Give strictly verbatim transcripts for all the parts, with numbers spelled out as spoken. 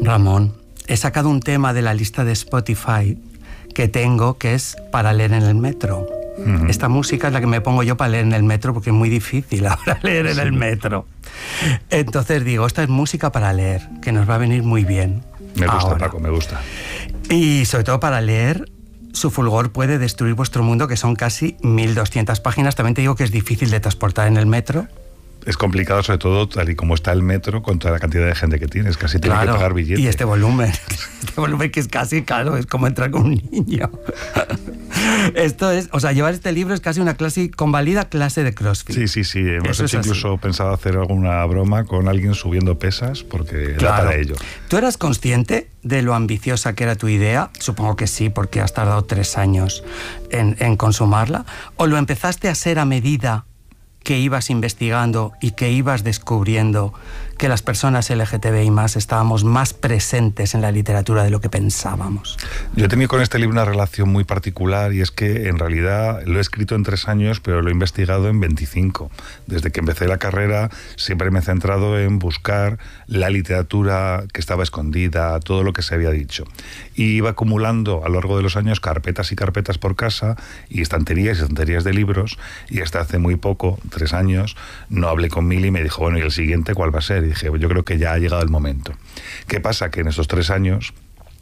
Ramón, he sacado un tema de la lista de Spotify que tengo, que es para leer en el metro. Uh-huh. Esta música es la que me pongo yo para leer en el metro, porque es muy difícil ahora leer en sí. el metro. Entonces digo, esta es música para leer, que nos va a venir muy bien. Me gusta, ahora. Paco, me gusta. Y sobre todo para leer, Su fulgor puede destruir vuestro mundo, que son casi mil doscientas páginas. También te digo que es difícil de transportar en el metro. Es complicado, sobre todo tal y como está el metro, con toda la cantidad de gente que tienes. Casi tiene claro, que pagar billetes. Y este volumen, este volumen que es casi, claro, es como entrar con un niño. Esto es, o sea, llevar este libro es casi una clase, convalida clase de CrossFit. Sí, sí, sí. Hemos hecho incluso pensado hacer alguna broma con alguien subiendo pesas, porque claro. da para ello. ¿Tú eras consciente de lo ambiciosa que era tu idea? Supongo que sí, porque has tardado tres años en, en consumarla. ¿O lo empezaste a hacer a medida que ibas investigando y que ibas descubriendo que las personas L G T B I más estábamos más presentes en la literatura de lo que pensábamos? Yo he tenido con este libro una relación muy particular, y es que en realidad lo he escrito en tres años, pero lo he investigado en veinticinco. Desde que empecé la carrera siempre me he centrado en buscar la literatura que estaba escondida, todo lo que se había dicho. Y iba acumulando a lo largo de los años carpetas y carpetas por casa, y estanterías y estanterías de libros, y hasta hace muy poco, tres años, no hablé con Mili y me dijo, bueno, ¿y el siguiente cuál va a ser? Y dije, yo creo que ya ha llegado el momento. ¿Qué pasa? Que en estos tres años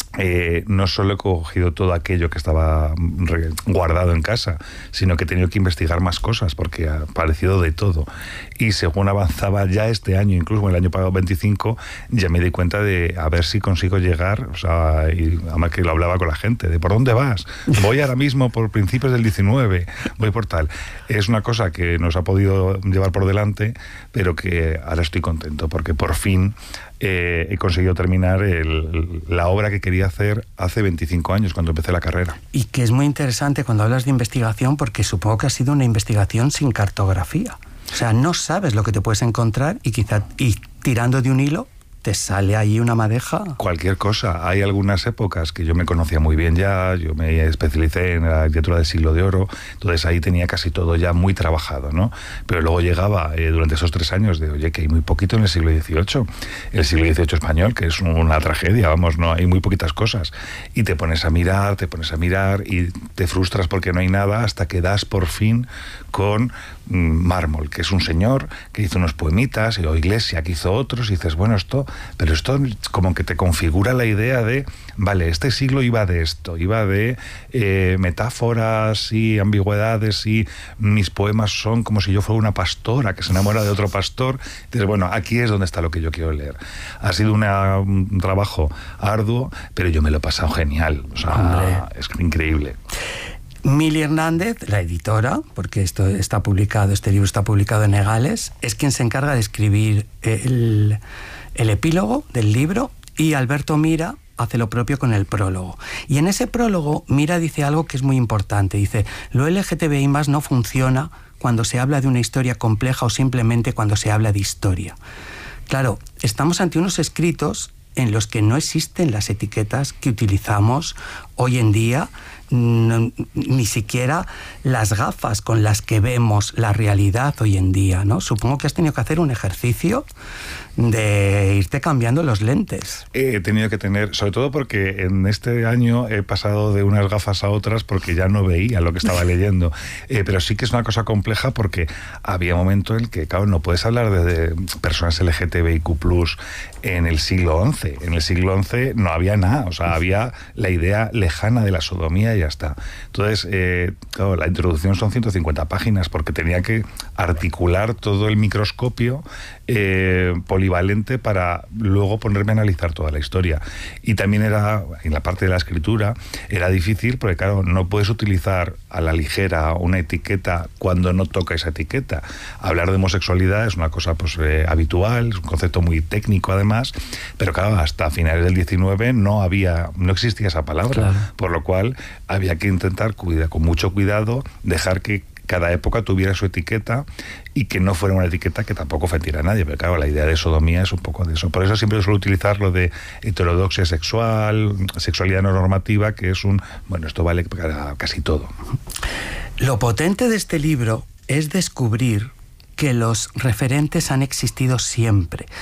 Eh, no solo he cogido todo aquello que estaba guardado en casa, sino que he tenido que investigar más cosas, porque ha aparecido de todo. Y según avanzaba ya este año, incluso el año pasado veinticinco, ya me di cuenta de a ver si consigo llegar, o sea, y además que lo hablaba con la gente, de ¿por dónde vas? Voy ahora mismo por principios del diecinueve, voy por tal. Es una cosa que nos ha podido llevar por delante, pero que ahora estoy contento, porque por fin Eh, he conseguido terminar el, la obra que quería hacer hace veinticinco años, cuando empecé la carrera. Y que es muy interesante cuando hablas de investigación, porque supongo que ha sido una investigación sin cartografía. O sea, no sabes lo que te puedes encontrar, y quizá y tirando de un hilo te sale ahí una madeja. Cualquier cosa. Hay algunas épocas que yo me conocía muy bien ya, yo me especialicé en la literatura del siglo de oro, entonces ahí tenía casi todo ya muy trabajado, ¿no? Pero luego llegaba eh, durante esos tres años de, oye, que hay muy poquito en el siglo dieciocho, el siglo dieciocho español, que es una tragedia, vamos, no hay muy poquitas cosas. Y te pones a mirar, te pones a mirar y te frustras porque no hay nada, hasta que das por fin con Mármol, que es un señor que hizo unos poemitas, o Iglesia, que hizo otros, y dices, bueno, esto, pero esto como que te configura la idea de, vale, este siglo iba de esto, iba de eh, metáforas y ambigüedades, y mis poemas son como si yo fuera una pastora que se enamora de otro pastor. Dices, bueno, aquí es donde está lo que yo quiero leer. Ha sido una, un trabajo arduo, pero yo me lo he pasado genial, o sea, Hombre. es increíble. Mili Hernández, la editora, porque esto está publicado, este libro está publicado en Egales, es quien se encarga de escribir el, el epílogo del libro, y Alberto Mira hace lo propio con el prólogo. Y en ese prólogo, Mira dice algo que es muy importante. Dice, lo L G T B I más no funciona cuando se habla de una historia compleja o simplemente cuando se habla de historia. Claro, estamos ante unos escritos en los que no existen las etiquetas que utilizamos hoy en día, no, ni siquiera las gafas con las que vemos la realidad hoy en día, ¿no? Supongo que has tenido que hacer un ejercicio de irte cambiando los lentes. He tenido que tener, sobre todo porque en este año he pasado de unas gafas a otras porque ya no veía lo que estaba leyendo. Eh, pero sí que es una cosa compleja, porque había un momento en el que, claro, no puedes hablar de, de personas L G T B I Q plus en el siglo once. En el siglo once no había nada, o sea, había la idea lejana de la sodomía y ya está. Entonces, eh, claro, la introducción son ciento cincuenta páginas, porque tenía que articular todo el microscopio eh, polivalente para luego ponerme a analizar toda la historia. Y también era, en la parte de la escritura, era difícil, porque claro, no puedes utilizar a la ligera una etiqueta cuando no toca esa etiqueta. Hablar de homosexualidad es una cosa pues eh, habitual, es un concepto muy técnico además, pero claro, hasta finales del diecinueve no había, no existía esa palabra, claro. Por lo cual había que intentar cuidar, con mucho cuidado, dejar que cada época tuviera su etiqueta, y que no fuera una etiqueta que tampoco ofendiera a nadie, pero claro, la idea de sodomía es un poco de eso. Por eso siempre suelo utilizar lo de heterodoxia sexual, sexualidad no normativa, que es un, bueno, esto vale para casi todo. Lo potente de este libro es descubrir que los referentes han existido siempre,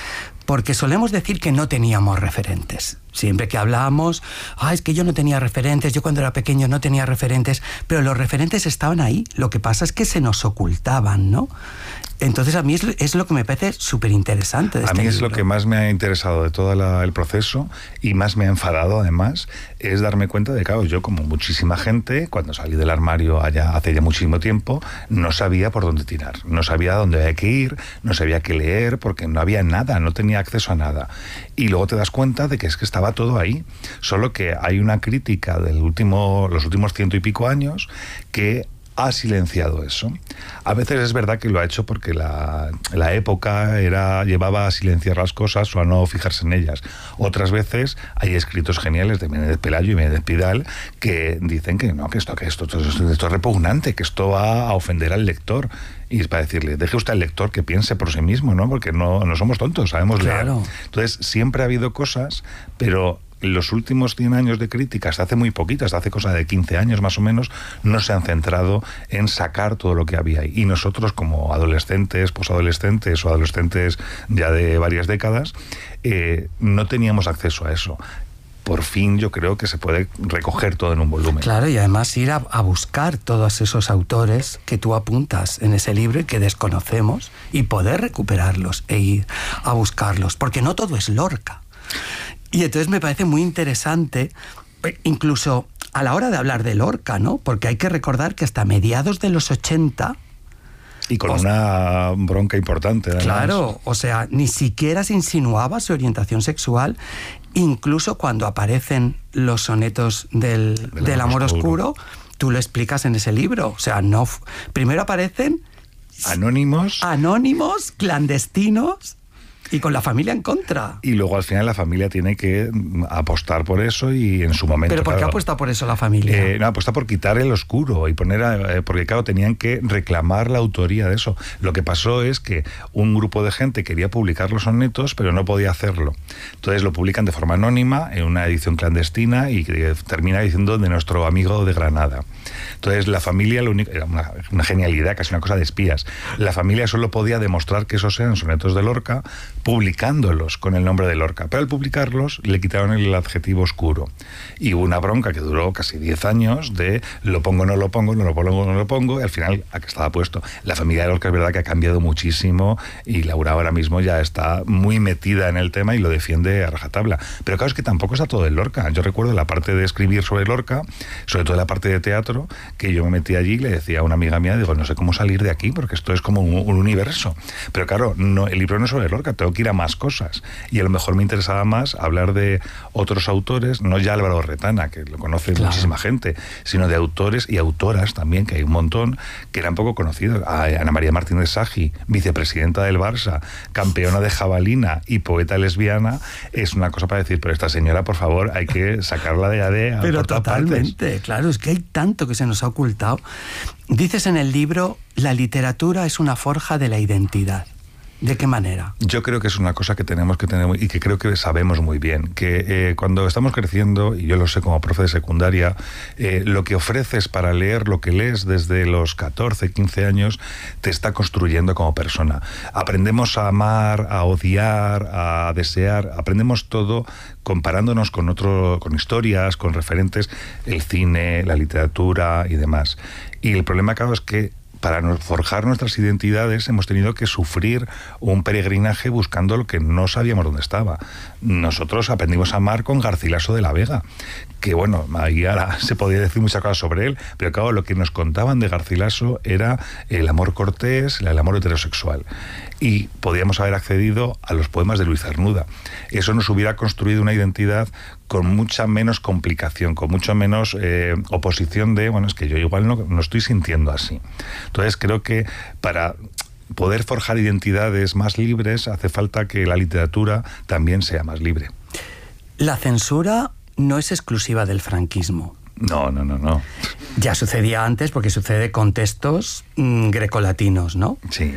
porque solemos decir que no teníamos referentes. Siempre que hablábamos, ah, es que yo no tenía referentes, yo cuando era pequeño no tenía referentes, pero los referentes estaban ahí, lo que pasa es que se nos ocultaban, ¿no? Entonces a mí es, es lo que me parece súper interesante de A este mí es libro. lo que más me ha interesado de todo la, el proceso y más me ha enfadado además, es darme cuenta de que, claro, yo como muchísima gente, cuando salí del armario allá, hace ya muchísimo tiempo, no sabía por dónde tirar, no sabía dónde había que ir, no sabía qué leer, porque no había nada, no tenía acceso a nada. Y luego te das cuenta de que es que estaba todo ahí, solo que hay una crítica de último, los últimos ciento y pico años que ha silenciado eso. A veces es verdad que lo ha hecho porque la, la época era, llevaba a silenciar las cosas o a no fijarse en ellas. Otras veces hay escritos geniales de Menéndez Pelayo y Menéndez Pidal que dicen que no, que esto, que esto, esto, esto, esto es repugnante, que esto va a ofender al lector. Y es para decirle, deje usted al lector que piense por sí mismo, ¿no? Porque no, no somos tontos, sabemos Claro. leer. Entonces, siempre ha habido cosas, pero los últimos cien años de crítica, hasta hace muy poquitas, hasta hace cosa de quince años más o menos, no se han centrado en sacar todo lo que había ahí. Y nosotros, como adolescentes, posadolescentes o adolescentes ya de varias décadas, eh, no teníamos acceso a eso. Por fin yo creo que se puede recoger todo en un volumen. Claro, y además ir a, a buscar todos esos autores que tú apuntas en ese libro y que desconocemos y poder recuperarlos e ir a buscarlos, porque no todo es Lorca. Y entonces me parece muy interesante, incluso a la hora de hablar de Lorca, ¿no? Porque hay que recordar que hasta mediados de los ochenta... Y con o una bronca importante, además. Claro, o sea, ni siquiera se insinuaba su orientación sexual, incluso cuando aparecen los sonetos del, del, del amor oscuro. oscuro, tú lo explicas en ese libro. O sea, no, primero aparecen... Anónimos. Anónimos, clandestinos... Y con la familia en contra. Y luego al final la familia tiene que apostar por eso y en su momento... ¿Pero por qué claro, apuesta por eso la familia? Eh, no, apuesta por quitar el oscuro y poner... A, eh, porque claro, tenían que reclamar la autoría de eso. Lo que pasó es que un grupo de gente quería publicar los sonetos, pero no podía hacerlo. Entonces lo publican de forma anónima, en una edición clandestina, y eh, termina diciendo de nuestro amigo de Granada. Entonces la familia, lo único, era una, una genialidad, casi una cosa de espías. La familia solo podía demostrar que esos eran sonetos de Lorca, publicándolos con el nombre de Lorca. Pero al publicarlos le quitaron el adjetivo oscuro. Y hubo una bronca que duró casi diez años de lo pongo, no lo pongo, no lo pongo, no lo pongo, y al final a que estaba puesto. La familia de Lorca es verdad que ha cambiado muchísimo y Laura ahora mismo ya está muy metida en el tema y lo defiende a rajatabla. Pero claro, es que tampoco está todo en Lorca. Yo recuerdo la parte de escribir sobre Lorca, sobre todo la parte de teatro, que yo me metí allí y le decía a una amiga mía, digo, no sé cómo salir de aquí porque esto es como un, un universo. Pero claro, no, el libro no es sobre Lorca, tengo que ir a más cosas. Y a lo mejor me interesaba más hablar de otros autores, no ya Álvaro Retana, que lo conoce claro. muchísima gente, sino de autores y autoras también, que hay un montón, que eran poco conocidos. A Ana María Martínez Sagi, vicepresidenta del Barça, campeona de jabalina y poeta lesbiana, es una cosa para decir, pero esta señora, por favor, hay que sacarla de ADE. Pero totalmente, partes. Claro, es que hay tanto que se nos ha ocultado. Dices en el libro, la literatura es una forja de la identidad. ¿De qué manera? Yo creo que es una cosa que tenemos que tener y que creo que sabemos muy bien, que eh, cuando estamos creciendo, y yo lo sé como profe de secundaria, eh, lo que ofreces para leer lo que lees desde los catorce, quince años te está construyendo como persona. Aprendemos a amar, a odiar, a desear, aprendemos todo comparándonos con otro, con historias, con referentes, el cine, la literatura y demás. Y el problema, claro, es que para forjar nuestras identidades hemos tenido que sufrir un peregrinaje buscando lo que no sabíamos dónde estaba. Nosotros aprendimos a amar con Garcilaso de la Vega, que bueno, ahí ahora se podía decir muchas cosas sobre él, pero claro, lo que nos contaban de Garcilaso era el amor cortés, el amor heterosexual. Y podíamos haber accedido a los poemas de Luis Cernuda. Eso nos hubiera construido una identidad con mucha menos complicación, con mucho menos eh, oposición de, bueno, es que yo igual no, no estoy sintiendo así. Entonces creo que para poder forjar identidades más libres hace falta que la literatura también sea más libre. La censura no es exclusiva del franquismo. No, no, no, no. Ya sucedía antes porque sucede con textos mmm, grecolatinos, ¿no? Sí.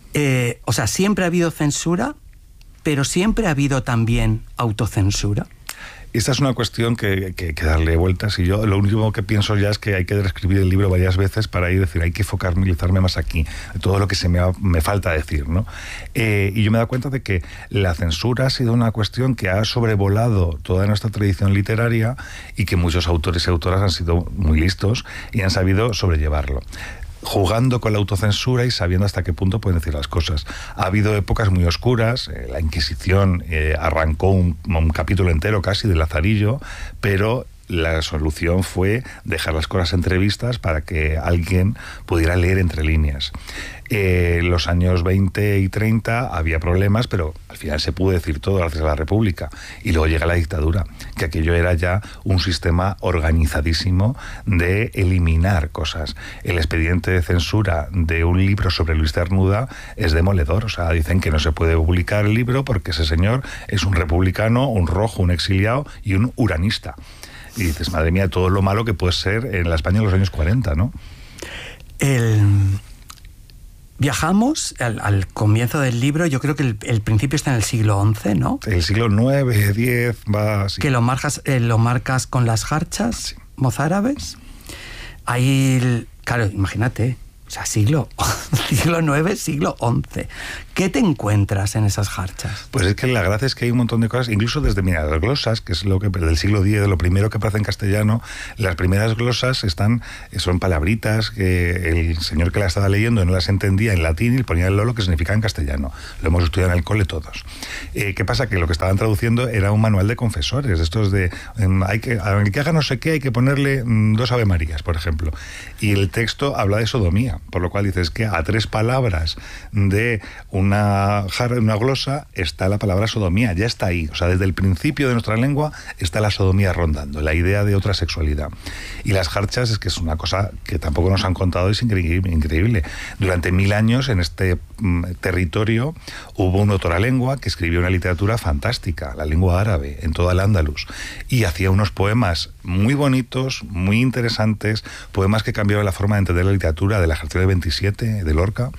Eh, o sea, siempre ha habido censura, pero siempre ha habido también autocensura. Esta es una cuestión que, que hay que darle vueltas, y yo lo único que pienso ya es que hay que reescribir el libro varias veces para ir decir, hay que focalizarme más aquí, todo lo que se me, ha, me falta decir, ¿no? Eh, y yo me he dado cuenta de que la censura ha sido una cuestión que ha sobrevolado toda nuestra tradición literaria y que muchos autores y autoras han sido muy listos y han sabido sobrellevarlo, jugando con la autocensura y sabiendo hasta qué punto pueden decir las cosas. Ha habido épocas muy oscuras, eh, la Inquisición eh, arrancó un, un capítulo entero casi de Lazarillo, pero la solución fue dejar las cosas entrevistas para que alguien pudiera leer entre líneas. En eh, los años veinte y treinta había problemas, pero al final se pudo decir todo gracias a la República. Y luego llega la dictadura, que aquello era ya un sistema organizadísimo de eliminar cosas. El expediente de censura de un libro sobre Luis Cernuda es demoledor. O sea, dicen que no se puede publicar el libro porque ese señor es un republicano, un rojo, un exiliado y un uranista. Y dices, madre mía, todo lo malo que puede ser en la España de los años cuarenta, ¿no? El... Viajamos al, al comienzo del libro, yo creo que el, el principio está en el siglo once, ¿no? El siglo nueve, diez, va así. Que lo marcas, eh, lo marcas con las jarchas sí. mozárabes. Ahí, claro, imagínate, o sea, siglo, siglo nueve, siglo once. ¿Qué te encuentras en esas jarchas? Pues es que la gracia es que hay un montón de cosas, incluso desde, mira, las glosas, que es lo que del siglo diez, lo primero que aparece en castellano, las primeras glosas están, son palabritas que el señor que la estaba leyendo no las entendía en latín y ponía el lolo que significa en castellano. Lo hemos estudiado en el cole todos. Eh, ¿Qué pasa? Que lo que estaban traduciendo era un manual de confesores, estos de, um, hay que, al que haga no sé qué hay que ponerle um, dos Ave Marías, por ejemplo. Y el texto habla de sodomía, por lo cual dices que a tres palabras de una, una glosa está la palabra sodomía, ya está ahí. O sea, desde el principio de nuestra lengua está la sodomía rondando, la idea de otra sexualidad. Y las jarchas es que es una cosa que tampoco nos han contado, es increíble. increíble. Durante mil años en este mm, territorio hubo un otoralengua que escribió una literatura fantástica, la lengua árabe, en toda el Andalus, y hacía unos poemas muy bonitos, muy interesantes, poemas que cambiaron la forma de entender la literatura, de la Jartía de veintisiete, de Lorca,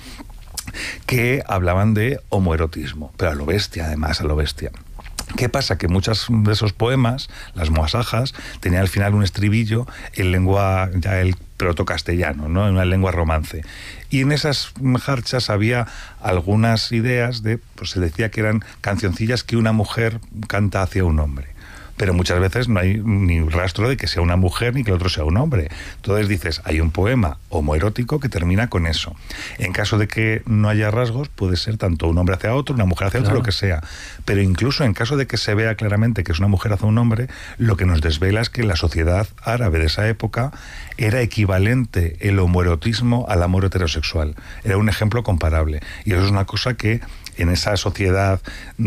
que hablaban de homoerotismo, pero a lo bestia, además, a lo bestia. ¿Qué pasa? Que muchos de esos poemas, las muasajas, tenían al final un estribillo en lengua, ya el protocastellano, ¿no? En una lengua romance. Y en esas jarchas había algunas ideas de, pues se decía que eran cancioncillas que una mujer canta hacia un hombre. Pero muchas veces no hay ni rastro de que sea una mujer ni que el otro sea un hombre. Entonces dices, hay un poema homoerótico que termina con eso. En caso de que no haya rasgos, puede ser tanto un hombre hacia otro, una mujer hacia claro. otro, lo que sea. Pero incluso en caso de que se vea claramente que es una mujer hacia un hombre, lo que nos desvela es que la sociedad árabe de esa época era equivalente el homoerotismo al amor heterosexual. Era un ejemplo comparable. Y eso es una cosa que en esa sociedad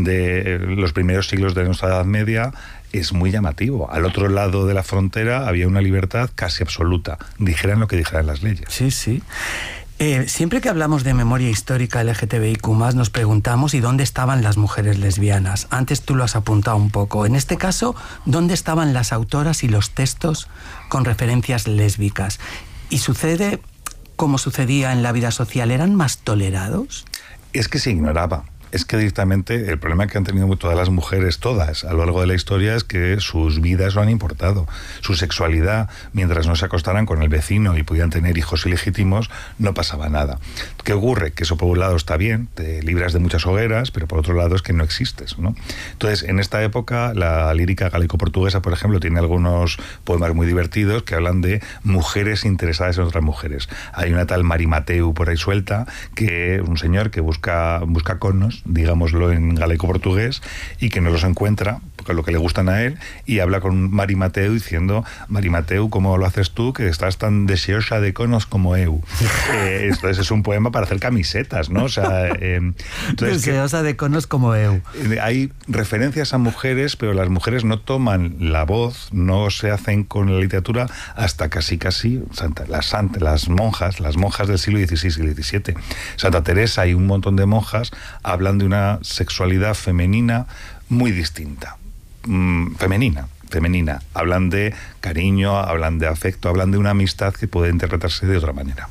de los primeros siglos de nuestra Edad Media es muy llamativo. Al otro lado de la frontera había una libertad casi absoluta, dijeran lo que dijeran las leyes. Sí, sí. Eh, siempre que hablamos de memoria histórica L G T B I Q más, nos preguntamos ¿y dónde estaban las mujeres lesbianas? Antes tú lo has apuntado un poco. En este caso, ¿dónde estaban las autoras y los textos con referencias lésbicas? ¿Y sucede como sucedía en la vida social? ¿Eran más tolerados? Es que se ignoraba. Es que directamente el problema que han tenido todas las mujeres, todas, a lo largo de la historia, es que sus vidas lo han importado. Su sexualidad, mientras no se acostaran con el vecino y pudieran tener hijos ilegítimos, no pasaba nada. ¿Qué ocurre? Que eso por un lado está bien, te libras de muchas hogueras, pero por otro lado es que no existes, ¿no? Entonces, en esta época, la lírica galaico-portuguesa, por ejemplo, tiene algunos poemas muy divertidos que hablan de mujeres interesadas en otras mujeres. Hay una tal Mari Mateu por ahí suelta, que es un señor que busca, busca conos, digámoslo en galaico-portugués, y que no los encuentra, porque es lo que le gustan a él, y habla con Mari Mateu diciendo, Mari Mateu, ¿cómo lo haces tú, que estás tan deseosa de conos como eu? eh, entonces es un poema para hacer camisetas, ¿no? O sea, eh, entonces, deseosa que, de conos como eu. Eh, hay referencias a mujeres, pero las mujeres no toman la voz, no se hacen con la literatura hasta casi casi Santa, las, Santa, las monjas, las monjas del siglo dieciséis y diecisiete. Santa Teresa y un montón de monjas hablan de una sexualidad femenina muy distinta. Mm, femenina, femenina. Hablan de cariño, hablan de afecto, hablan de una amistad que puede interpretarse de otra manera.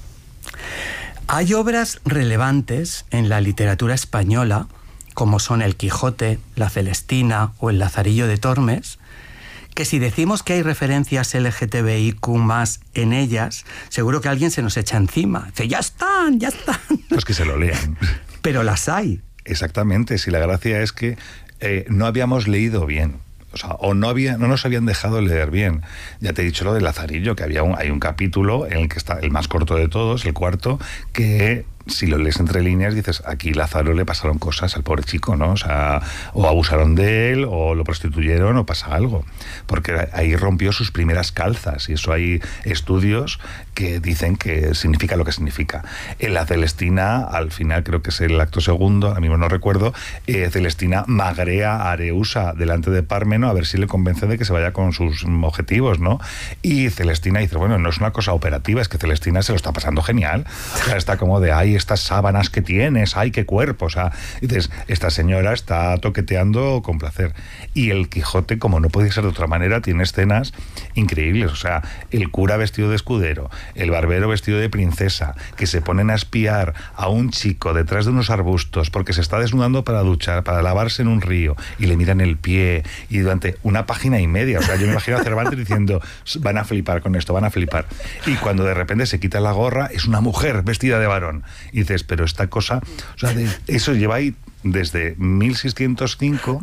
Hay obras relevantes en la literatura española, como son El Quijote, La Celestina o El Lazarillo de Tormes, que si decimos que hay referencias L G T B I Q más en ellas, seguro que alguien se nos echa encima. Dice, ya están, ya están. Pues que se lo lean. Pero las hay. Exactamente, si la gracia es que eh, no habíamos leído bien. O sea, o no, había, no nos habían dejado leer bien. Ya te he dicho lo de Lazarillo, que había un, hay un capítulo en el que está el más corto de todos, el cuarto, que si lo lees entre líneas dices, aquí Lázaro le pasaron cosas al pobre chico, ¿no? O sea, o abusaron de él, o lo prostituyeron, o pasa algo. Porque ahí rompió sus primeras calzas, y eso hay estudios que dicen que significa lo que significa. En la Celestina, al final creo que es el acto segundo, ahora mismo no recuerdo, eh, Celestina magrea a Areusa delante de Pármeno a ver si le convence de que se vaya con sus objetivos, ¿no? Y Celestina dice, bueno, no es una cosa operativa, es que Celestina se lo está pasando genial. O sea, está como de, ay, estas sábanas que tienes, ay, qué cuerpo. O sea, dices, esta señora está toqueteando con placer. Y el Quijote, como no puede ser de otra manera, tiene escenas increíbles. O sea, el cura vestido de escudero, el barbero vestido de princesa, que se ponen a espiar a un chico detrás de unos arbustos porque se está desnudando para duchar, para lavarse en un río, y le miran el pie, y durante una página y media, o sea, yo me imagino a Cervantes diciendo, van a flipar con esto, van a flipar. Y cuando de repente se quita la gorra, es una mujer vestida de varón. Y dices, pero esta cosa, o sea, de, eso lleva ahí desde mil seiscientos cinco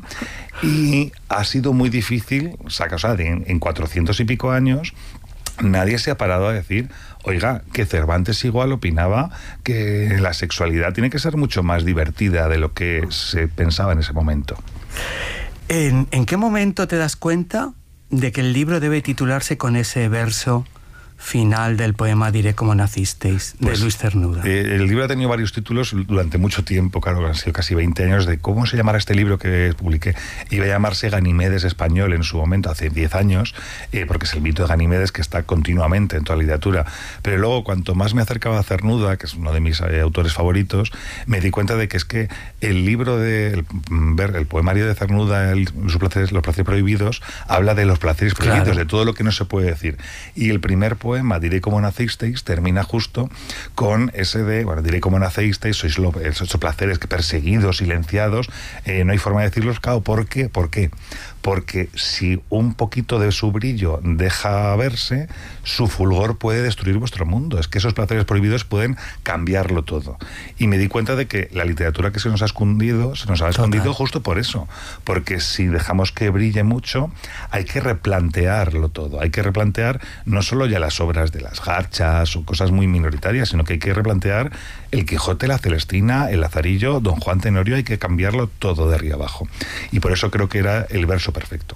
y ha sido muy difícil, o sea, en, en cuatrocientos y pico años, nadie se ha parado a decir, oiga, que Cervantes igual opinaba que la sexualidad tiene que ser mucho más divertida de lo que se pensaba en ese momento. ¿En, ¿En qué momento te das cuenta de que el libro debe titularse con ese verso final del poema Diré cómo nacisteis, de pues, Luis Cernuda? Eh, el libro ha tenido varios títulos durante mucho tiempo, claro, han sido casi veinte años de cómo se llamará este libro que publiqué. Iba a llamarse Ganimedes español en su momento, hace diez años, eh, porque es el mito de Ganimedes que está continuamente en toda la literatura. Pero luego, cuanto más me acercaba a Cernuda, que es uno de mis eh, autores favoritos, me di cuenta de que es que el libro de el, ver el poemario de Cernuda, el, sus placeres, los placeres prohibidos, habla de los placeres prohibidos, claro, de todo lo que no se puede decir. Y el primer poema, Diré cómo nacisteis, termina justo con ese de, bueno, diré cómo nacisteis, sois lo, esos placeres que perseguidos, silenciados, eh, no hay forma de decirlos, claro, ¿por qué? ¿Por qué? Porque si un poquito de su brillo deja verse, su fulgor puede destruir vuestro mundo. Es que esos placeres prohibidos pueden cambiarlo todo. Y me di cuenta de que la literatura que se nos ha escondido, se nos ha escondido Total. Justo por eso. Porque si dejamos que brille mucho, hay que replantearlo todo. Hay que replantear no solo ya las obras de las garchas o cosas muy minoritarias, sino que hay que replantear el Quijote, la Celestina, el Lazarillo, Don Juan Tenorio, hay que cambiarlo todo de arriba abajo. Y por eso creo que era el verso perfecto.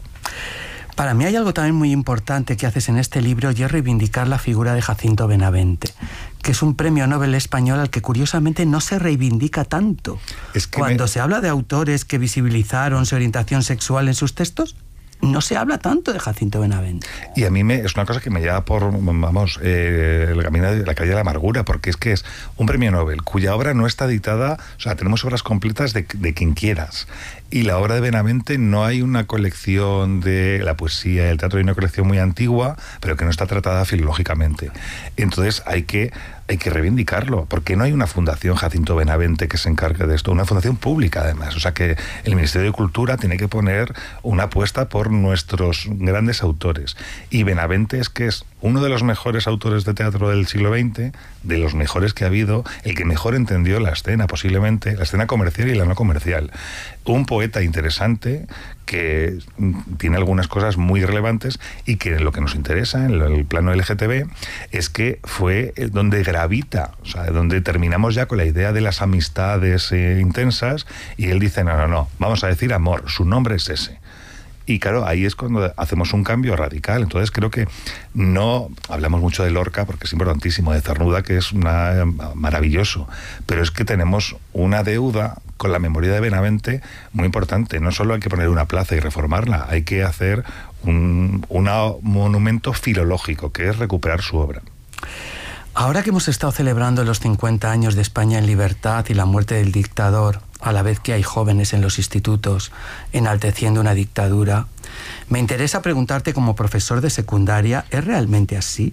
Para mí hay algo también muy importante que haces en este libro, y es reivindicar la figura de Jacinto Benavente, que es un premio Nobel español al que curiosamente no se reivindica tanto. Es que Cuando me... se habla de autores que visibilizaron su orientación sexual en sus textos, no se habla tanto de Jacinto Benavente. Y a mí me, es una cosa que me lleva por, vamos, eh, el camino de la calle de la amargura, porque es que es un premio Nobel cuya obra no está editada, o sea, tenemos obras completas de, de quien quieras. Y la obra de Benavente no hay una colección de la poesía y el teatro, hay una colección muy antigua, pero que no está tratada filológicamente. Entonces hay que, hay que reivindicarlo, porque no hay una fundación Jacinto Benavente que se encargue de esto, una fundación pública además. O sea que el Ministerio de Cultura tiene que poner una apuesta por nuestros grandes autores. Y Benavente es que es uno de los mejores autores de teatro del siglo veinte, de los mejores que ha habido, el que mejor entendió la escena, posiblemente, la escena comercial y la no comercial. Un poeta interesante que tiene algunas cosas muy relevantes y que lo que nos interesa en el plano L G T B es que fue donde gravita, o sea, donde terminamos ya con la idea de las amistades eh, intensas, y él dice, no, no, no, vamos a decir amor, su nombre es ese. Y claro, ahí es cuando hacemos un cambio radical. Entonces creo que no hablamos mucho de Lorca porque es importantísimo, de Cernuda, que es una, maravilloso, pero es que tenemos una deuda con la memoria de Benavente muy importante. No solo hay que poner una plaza y reformarla, hay que hacer un, un monumento filológico, que es recuperar su obra. Ahora que hemos estado celebrando los cincuenta años de España en libertad y la muerte del dictador, a la vez que hay jóvenes en los institutos enalteciendo una dictadura, me interesa preguntarte como profesor de secundaria, ¿es realmente así?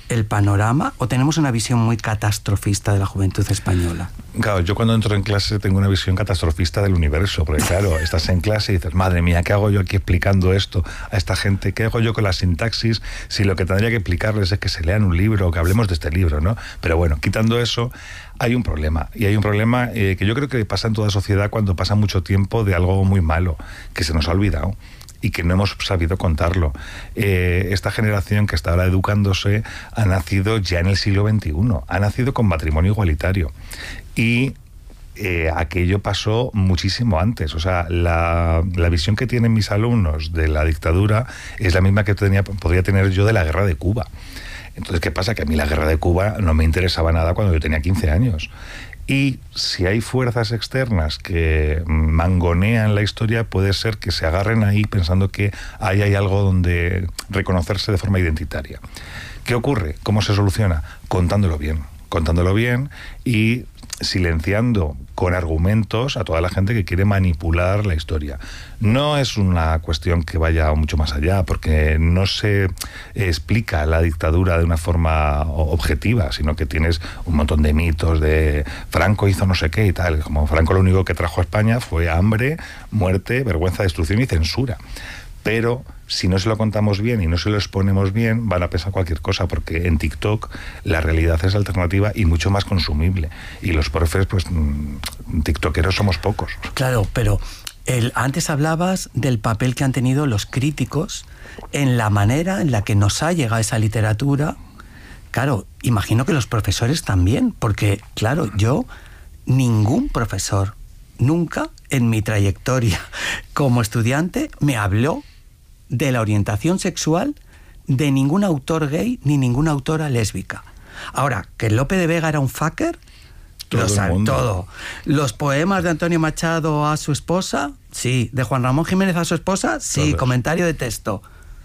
el panorama o tenemos una visión muy catastrofista de la juventud española? Claro, yo cuando entro en clase tengo una visión catastrofista del universo, porque claro, estás en clase y dices, madre mía, ¿qué hago yo aquí explicando esto a esta gente? ¿Qué hago yo con la sintaxis si lo que tendría que explicarles es que se lean un libro o que hablemos de este libro, ¿no? Pero bueno, quitando eso, hay un problema, y hay un problema eh, que yo creo que pasa en toda sociedad cuando pasa mucho tiempo de algo muy malo, que se nos ha olvidado y que no hemos sabido contarlo. Eh, esta generación que está ahora educándose ha nacido ya en el siglo veintiuno, ha nacido con matrimonio igualitario. Y eh, aquello pasó muchísimo antes. O sea, la, la visión que tienen mis alumnos de la dictadura es la misma que tenía, podría tener yo de la guerra de Cuba. Entonces, ¿qué pasa? Que a mí la guerra de Cuba no me interesaba nada cuando yo tenía quince años. Y si hay fuerzas externas que mangonean la historia, puede ser que se agarren ahí pensando que ahí hay algo donde reconocerse de forma identitaria. ¿Qué ocurre? ¿Cómo se soluciona? Contándolo bien, contándolo bien y silenciando con argumentos a toda la gente que quiere manipular la historia. No es una cuestión que vaya mucho más allá, porque no se explica la dictadura de una forma objetiva, sino que tienes un montón de mitos de Franco hizo no sé qué y tal. Como Franco lo único que trajo a España fue hambre, muerte, vergüenza, destrucción y censura. Pero si no se lo contamos bien y no se lo exponemos bien, van a pensar cualquier cosa, porque en TikTok la realidad es alternativa y mucho más consumible. Y los profes, pues, tiktokeros somos pocos. Claro, pero el, antes hablabas del papel que han tenido los críticos en la manera en la que nos ha llegado esa literatura. Claro, imagino que los profesores también, porque, claro, yo, ningún profesor, nunca en mi trayectoria como estudiante, me habló de la orientación sexual de ningún autor gay ni ninguna autora lésbica. Ahora, que Lope de Vega era un fucker, todo lo saben todo. Los poemas de Antonio Machado a su esposa, sí. De Juan Ramón Jiménez a su esposa, sí. Todos. Comentario de texto.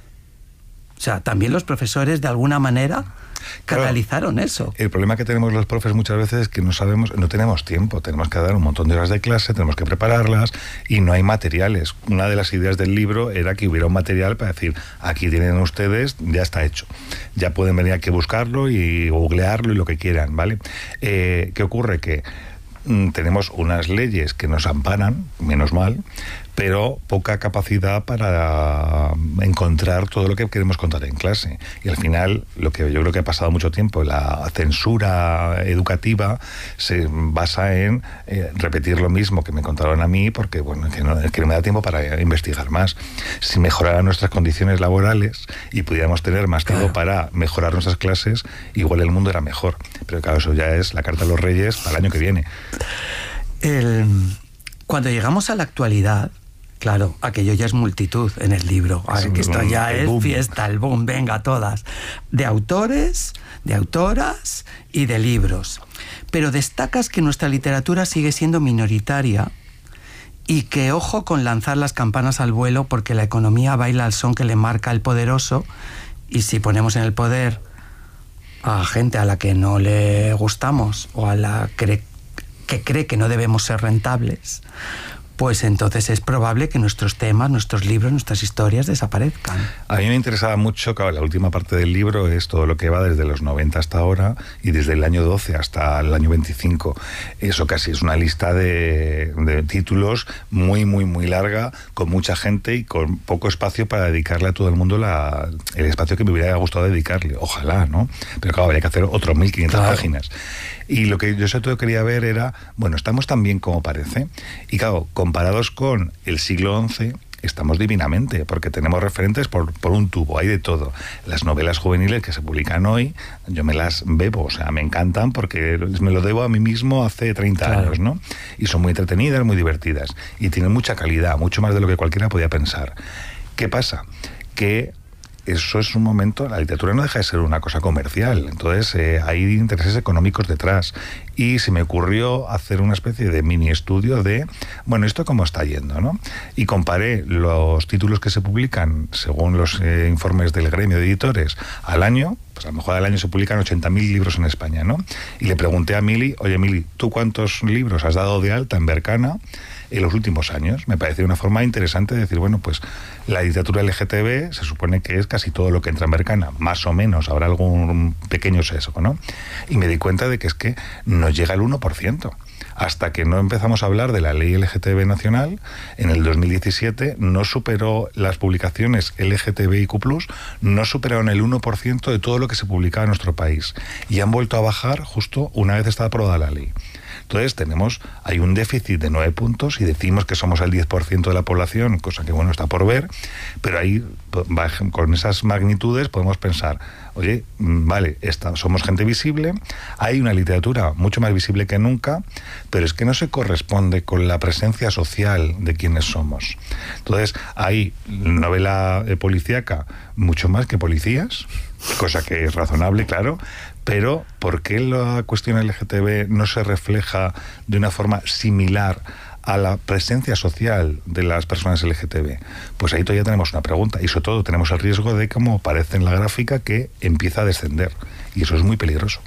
O sea, también los profesores de alguna manera canalizaron claro, eso. El problema que tenemos los profes muchas veces es que no sabemos, no tenemos tiempo, tenemos que dar un montón de horas de clase, tenemos que prepararlas y no hay materiales. Una de las ideas del libro era que hubiera un material para decir, aquí tienen ustedes, ya está hecho. Ya pueden venir aquí a buscarlo y googlearlo y lo que quieran, ¿vale? Eh, ¿Qué ocurre? Que mm, tenemos unas leyes que nos amparan, menos mal, pero poca capacidad para encontrar todo lo que queremos contar en clase. Y al final, lo que yo creo que ha pasado mucho tiempo, la censura educativa se basa en eh, repetir lo mismo que me contaron a mí, porque bueno, que no, que no me da tiempo para investigar más. Si mejoraran nuestras condiciones laborales y pudiéramos tener más tiempo claro. para mejorar nuestras clases, igual el mundo era mejor. Pero claro, eso ya es la carta a los Reyes para el año que viene. El, cuando llegamos a la actualidad, claro, aquello ya es multitud en el libro. A ver, que esto ya es boom. Fiesta, el boom, venga, todas. De autores, de autoras y de libros. Pero destacas que nuestra literatura sigue siendo minoritaria y que ojo con lanzar las campanas al vuelo, porque la economía baila al son que le marca el poderoso, y si ponemos en el poder a gente a la que no le gustamos o a la que, que cree que no debemos ser rentables, pues entonces es probable que nuestros temas, nuestros libros, nuestras historias desaparezcan. A mí me interesaba mucho, claro, la última parte del libro es todo lo que va desde los noventa hasta ahora y desde el año doce hasta el año veinticinco. Eso casi es una lista de, de títulos muy, muy, muy larga, con mucha gente y con poco espacio para dedicarle a todo el mundo la, el espacio que me hubiera gustado dedicarle. Ojalá, ¿no? Pero claro, habría que hacer otros mil quinientas claro. páginas. Y lo que yo sobre todo quería ver era, bueno, estamos tan bien como parece. Y claro, comparados con el siglo once, estamos divinamente, porque tenemos referentes por, por un tubo, hay de todo. Las novelas juveniles que se publican hoy, yo me las bebo, o sea, me encantan porque me lo debo a mí mismo hace treinta claro. años, ¿no? Y son muy entretenidas, muy divertidas. Y tienen mucha calidad, mucho más de lo que cualquiera podía pensar. ¿Qué pasa? Que eso es un momento, la literatura no deja de ser una cosa comercial, entonces eh, hay intereses económicos detrás y se me ocurrió hacer una especie de mini estudio de, bueno, ¿esto cómo está yendo, no? Y comparé los títulos que se publican, según los eh, informes del gremio de editores, al año. Pues a lo mejor al año se publican ochenta mil libros en España, ¿no? Y le pregunté a Mili, oye Mili, ¿tú cuántos libros has dado de alta en Berkana en los últimos años? Me pareció una forma interesante de decir, bueno, pues la literatura L G T B se supone que es casi todo lo que entra en Berkana, más o menos, habrá algún pequeño sesgo, ¿no? Y me di cuenta de que es que no llega al uno por ciento. Hasta que no empezamos a hablar de la ley L G T B nacional, en el dos mil diecisiete no superó las publicaciones L G T B I Q plus, no superaron el uno por ciento de todo lo que se publicaba en nuestro país. Y han vuelto a bajar justo una vez está aprobada la ley. Entonces tenemos, hay un déficit de nueve puntos y decimos que somos el diez por ciento de la población, cosa que bueno, está por ver, pero ahí con esas magnitudes podemos pensar, oye, vale, esta, somos gente visible, hay una literatura mucho más visible que nunca, pero es que no se corresponde con la presencia social de quienes somos. Entonces hay novela eh, policíaca mucho más que policías, cosa que es razonable, claro, pero ¿por qué la cuestión L G T B no se refleja de una forma similar a la presencia social de las personas L G T B? Pues ahí todavía tenemos una pregunta y sobre todo tenemos el riesgo de, como aparece en la gráfica, que empieza a descender y eso es muy peligroso.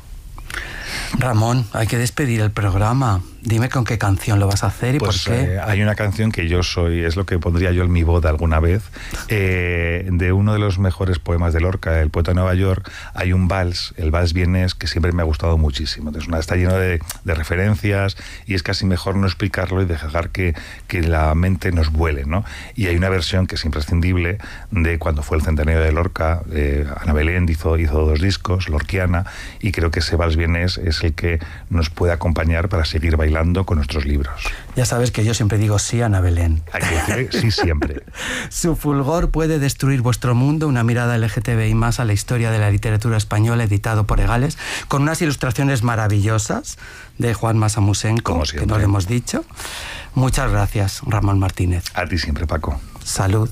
Ramón, hay que despedir el programa. Dime con qué canción lo vas a hacer y pues, por qué. Eh, hay una canción que yo soy, es lo que pondría yo en mi boda alguna vez, eh, de uno de los mejores poemas de Lorca, el poeta de Nueva York. Hay un vals, el vals vienés, que siempre me ha gustado muchísimo. Entonces, una, está lleno de, de referencias y es casi mejor no explicarlo y dejar que, que la mente nos vuele, ¿no? Y hay una versión que es imprescindible de cuando fue el centenario de Lorca. eh, Ana Belén hizo, hizo dos discos, Lorquiana, y creo que ese vals vienés es el que nos puede acompañar para seguir bailando con nuestros libros. Ya sabes que yo siempre digo sí a Ana Belén. Hay que decir sí siempre. Su fulgor puede destruir vuestro mundo, una mirada L G T B I más a la historia de la literatura española, editado por Egales, con unas ilustraciones maravillosas de Juan Masamusenko, que no le hemos dicho. Muchas gracias, Ramón Martínez. A ti siempre, Paco. Salud.